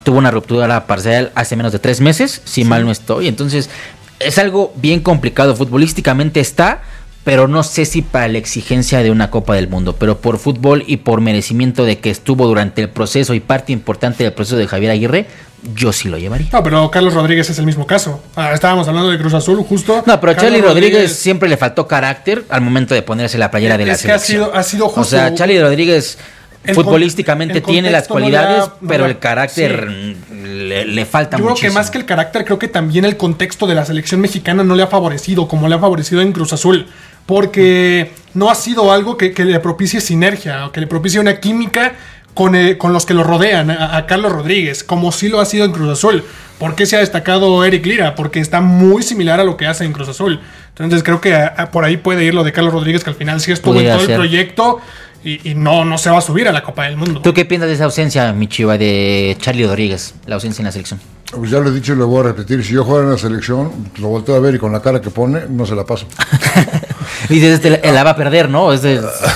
tuvo una ruptura parcial hace menos de 3 meses, si mal no estoy. Entonces, es algo bien complicado. Futbolísticamente está, pero no sé si para la exigencia de una Copa del Mundo. Pero por fútbol y por merecimiento de que estuvo durante el proceso y parte importante del proceso de Javier Aguirre, yo sí lo llevaría. No, pero Carlos Rodríguez es el mismo caso. Estábamos hablando de Cruz Azul, justo. No, pero Charly Rodríguez siempre le faltó carácter al momento de ponerse la playera de la selección. Ha sido justo. O sea, Charly Rodríguez futbolísticamente tiene las cualidades, pero el carácter le falta muchísimo. Yo creo que más que el carácter, creo que también el contexto de la selección mexicana no le ha favorecido como le ha favorecido en Cruz Azul. Porque no ha sido algo que le propicie sinergia o que le propicie una química con los que lo rodean, a Carlos Rodríguez, como sí lo ha sido en Cruz Azul. ¿Por qué se ha destacado Eric Lira? Porque está muy similar a lo que hace en Cruz Azul. Entonces creo que por ahí puede ir lo de Carlos Rodríguez, que al final sí estuvo en todo el proyecto y no se va a subir a la Copa del Mundo. ¿Tú qué piensas de esa ausencia, mi Chiva, de Charly Rodríguez, la ausencia en la selección? Pues ya lo he dicho y lo voy a repetir. Si yo jugara en la selección, lo volteo a ver y con la cara que pone, no se la paso. Dices, la va a perder, ¿no? Sí.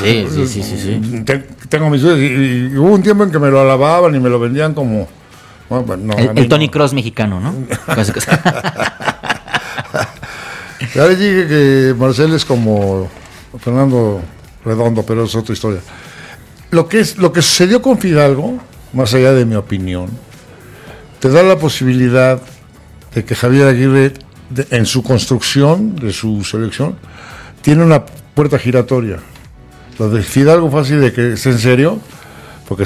Tengo mis dudas. Y hubo un tiempo en que me lo alababan y me lo vendían como... Bueno, no, el Tony Kroos mexicano, ¿no? Ya les dije que Marcel es como Fernando Redondo, pero es otra historia. Lo que sucedió con Fidalgo, más allá de mi opinión, te da la posibilidad de que Javier Aguirre, en su construcción de su selección, tiene una puerta giratoria. Lo de Fidalgo fue así de que es en serio, porque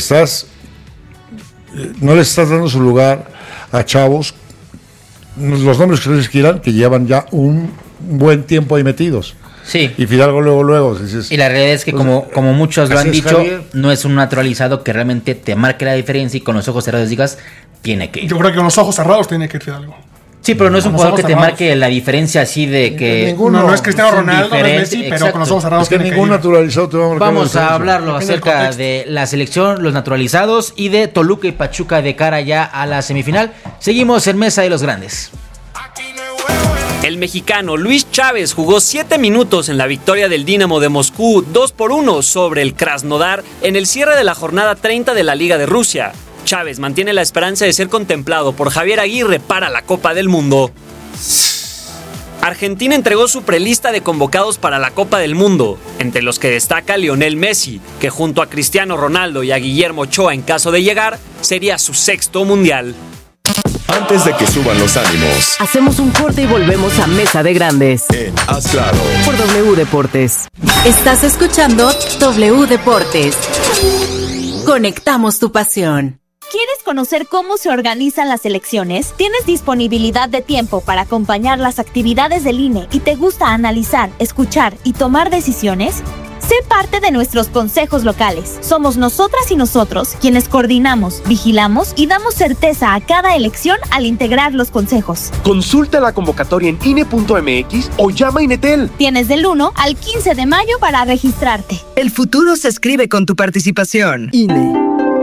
no le estás dando su lugar a chavos, los nombres que ustedes quieran, que llevan ya un buen tiempo ahí metidos. Sí. Y Fidalgo luego. Dices, y la realidad es que pues, como muchos lo han dicho, Javier, no es un naturalizado que realmente te marque la diferencia y con los ojos cerrados digas, tiene que ir. Yo creo que con los ojos cerrados tiene que ir Fidalgo. Sí, pero no es un jugador que te marque la diferencia así de que... No es Cristiano Ronaldo, no es Messi, pero con los ojos cerrados es que ningún naturalizado te va a marcar. Vamos a hablarlo acerca de la selección, los naturalizados y de Toluca y Pachuca de cara ya a la semifinal. Seguimos en Mesa de los Grandes. El mexicano Luis Chávez jugó 7 minutos en la victoria del Dinamo de Moscú 2-1 sobre el Krasnodar en el cierre de la jornada 30 de la Liga de Rusia. Chávez mantiene la esperanza de ser contemplado por Javier Aguirre para la Copa del Mundo. Argentina entregó su prelista de convocados para la Copa del Mundo, entre los que destaca Lionel Messi, que junto a Cristiano Ronaldo y a Guillermo Ochoa en caso de llegar, sería su 6º mundial. Antes de que suban los ánimos, hacemos un corte y volvemos a Mesa de Grandes. Haz Claro por W Deportes. Estás escuchando W Deportes. Conectamos tu pasión. ¿Quieres conocer cómo se organizan las elecciones? ¿Tienes disponibilidad de tiempo para acompañar las actividades del INE y te gusta analizar, escuchar y tomar decisiones? Sé parte de nuestros consejos locales. Somos nosotras y nosotros quienes coordinamos, vigilamos y damos certeza a cada elección al integrar los consejos. Consulta la convocatoria en INE.mx o llama a Inetel. Tienes del 1 al 15 de mayo para registrarte. El futuro se escribe con tu participación. INE.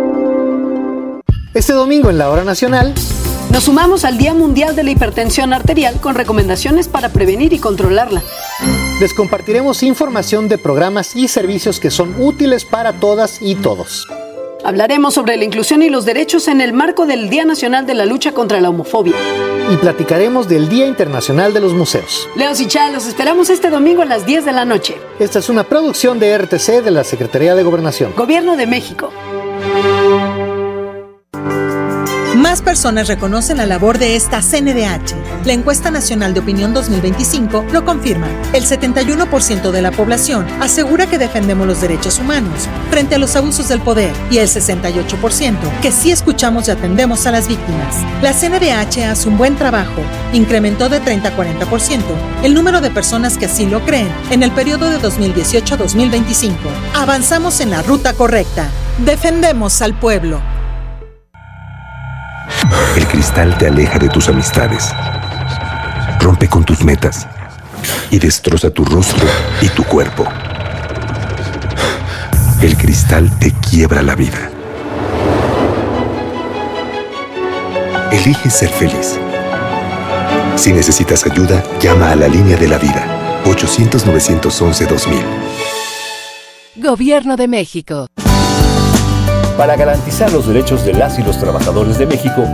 Este domingo en la Hora Nacional nos sumamos al Día Mundial de la Hipertensión Arterial con recomendaciones para prevenir y controlarla. Les compartiremos información de programas y servicios que son útiles para todas y todos. Hablaremos sobre la inclusión y los derechos en el marco del Día Nacional de la Lucha contra la Homofobia. Y platicaremos del Día Internacional de los Museos. Leos y Chá, los esperamos este domingo a las 10 de la noche. Esta es una producción de RTC de la Secretaría de Gobernación. Gobierno de México. Más personas reconocen la labor de esta CNDH. La Encuesta Nacional de Opinión 2025 lo confirma. El 71% de la población asegura que defendemos los derechos humanos frente a los abusos del poder y el 68% que sí escuchamos y atendemos a las víctimas. La CNDH hace un buen trabajo. Incrementó de 30 a 40% el número de personas que así lo creen en el periodo de 2018 a 2025. Avanzamos en la ruta correcta. Defendemos al pueblo. El cristal te aleja de tus amistades, rompe con tus metas y destroza tu rostro y tu cuerpo. El cristal te quiebra la vida. Elige ser feliz. Si necesitas ayuda, llama a la línea de la vida, 800-911-2000. Gobierno de México. Para garantizar los derechos de las y los trabajadores de México,